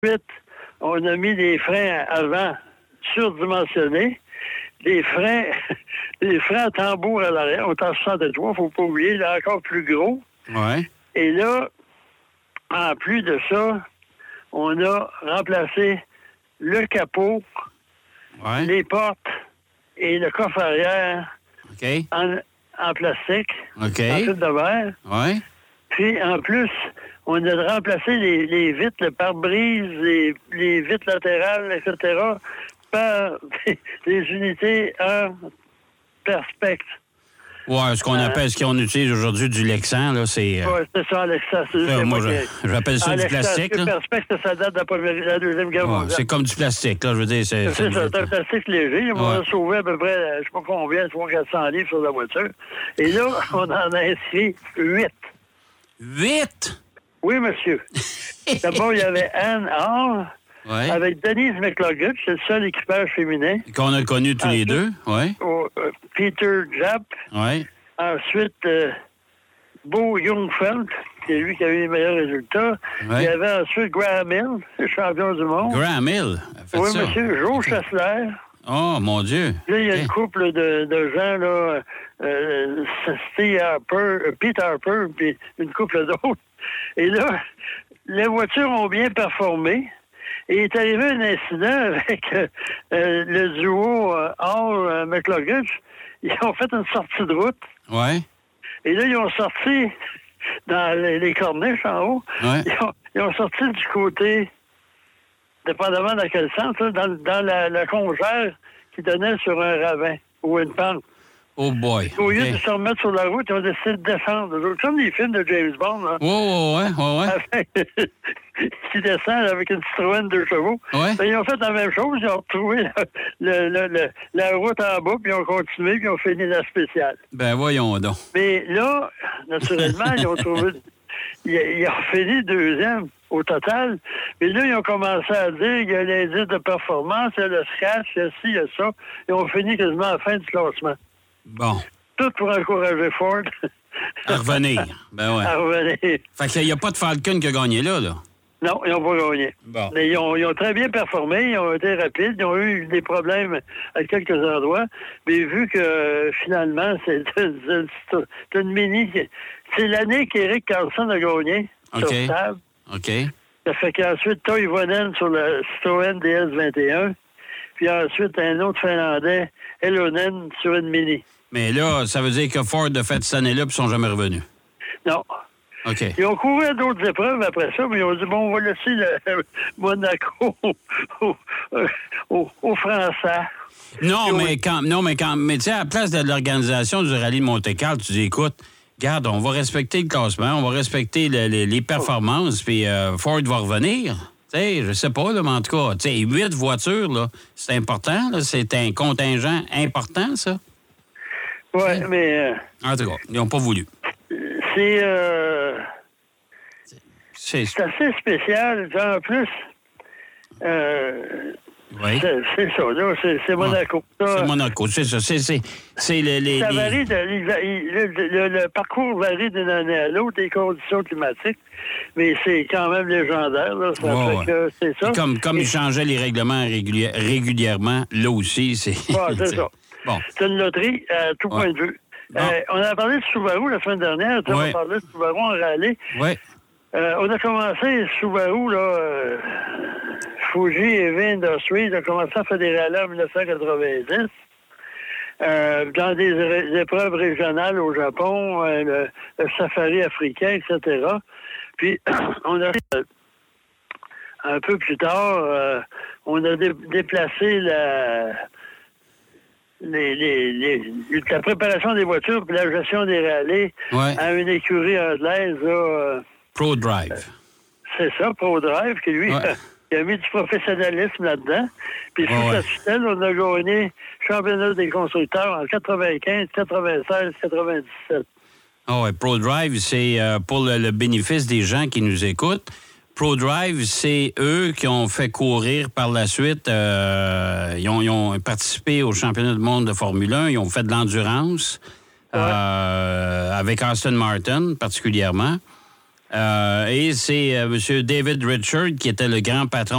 Ensuite, on a mis des freins avant surdimensionnés. Des freins à tambour à l'arrière. On est en 63, il ne faut pas oublier, là, encore plus gros. Ouais. Et là, en plus de ça, on a remplacé le capot, les portes et le coffre arrière en plastique, en fibre de verre. Ouais. Puis, en plus, on a remplacé les vitres, le pare-brise, les vitres latérales, etc., par des unités en perspex. Ouais, ce qu'on utilise aujourd'hui du Lexan, là, c'est... Oui, c'est ça, Lexan. Moi, j'appelle ça du plastique, là. Le perspex, ça date de la Deuxième Guerre mondiale. C'est comme du plastique, là, je veux dire. C'est ça, c'est un plastique léger. On a sauvé à peu près, je ne sais pas combien, 400 livres sur la voiture. Et là, on en a inscrit 8. 8? Oui, monsieur. D'abord, il y avait Anne Hall, avec Denise McLaughlin, c'est le seul équipage féminin. Qu'on a connu tous les deux, oui. Peter Japp. Oui. Ensuite, Bo Jungfeld, c'est lui qui a eu les meilleurs résultats. Il y avait ensuite Graham Hill, le champion du monde. Graham Hill? Oui, monsieur. Joe Chasseler. Oh, mon Dieu. Là, il y a une couple de gens, là, Steve Harper, Pete Harper, puis une couple d'autres. Et là, les voitures ont bien performé. Et il est arrivé un incident avec le duo Hall-McLaughlin. Ils ont fait une sortie de route. Oui. Et là, ils ont sorti dans les corniches en haut. Ouais. Ils ont sorti du côté, dépendamment dans quel sens, là, dans la congère qui donnait sur un ravin ou une pente. Oh boy. Au lieu de se remettre sur la route, ils ont décidé de descendre. Comme les films de James Bond. Là. Ouais. Qui descendent avec une Citroën 2 chevaux. Ouais. Ben, ils ont fait la même chose. Ils ont retrouvé la route en bas, puis ils ont continué, puis ils ont fini la spéciale. Ben voyons donc. Mais là, naturellement, ils ont trouvé... Ils ont fini deuxième au total. Mais là, ils ont commencé à dire qu'il y a l'indice de performance, il y a le scratch, il y a ci, il y a ça. Ils ont fini quasiment à la fin du classement. Bon. Tout pour encourager Ford. À revenir. Ben ouais. À revenir. Fait qu'il n'y a pas de Falcon qui a gagné là. Non, ils n'ont pas gagné. Bon. Mais ils ont très bien performé, ils ont été rapides, ils ont eu des problèmes à quelques endroits. Mais vu que finalement, c'est une mini. C'est l'année qu'Eric Carlson a gagné sur table. OK. Ça fait qu'ensuite, Toivonen sur le Citroën DS21. Puis ensuite, un autre Finlandais, Elonen, sur une mini. Mais là, ça veut dire que Ford a fait cette année-là puis ils sont jamais revenus. Non. OK. Ils ont couru à d'autres épreuves après ça, mais ils ont dit, bon, on va laisser le Monaco aux Français. Mais tu sais, à la place de l'organisation du rallye de Monte-Carlo, tu dis, écoute, regarde, on va respecter le classement, on va respecter les performances, puis Ford va revenir. Tu sais, je sais pas, là, mais en tout cas, tu sais, 8 voitures, là, c'est important, là, c'est un contingent important, ça. Oui, mais... En tout cas, ils n'ont pas voulu. C'est assez spécial. En plus, c'est ça, là. C'est Monaco. C'est Monaco, c'est ça. C'est ça varie le parcours varie d'une année à l'autre, les conditions climatiques, mais c'est quand même légendaire, là. Ça fait que c'est ça. Comme ils changeaient les règlements régulièrement, là aussi, c'est... c'est ça. Bon. C'est une loterie à tout point de vue. On a parlé de Subaru la semaine dernière. On a parlé de Subaru en rallye. Oui. On a commencé, Subaru, là, Fuji et V Industries, a commencé à faire des rallyes en 1990. Dans des épreuves régionales au Japon, le safari africain, etc. Puis, on a un peu plus tard, on a déplacé la préparation des voitures et la gestion des rallyes à une écurie anglaise. ProDrive. C'est ça, ProDrive, qui lui il a mis du professionnalisme là-dedans. Puis sous sa tutelle, on a gagné championnat des constructeurs en 95, 96, 97. Ah ouais, ProDrive, c'est pour le bénéfice des gens qui nous écoutent. ProDrive, c'est eux qui ont fait courir par la suite. Ils ont participé au championnat du monde de Formule 1. Ils ont fait de l'endurance avec Aston Martin particulièrement. Et c'est M. David Richard qui était le grand patron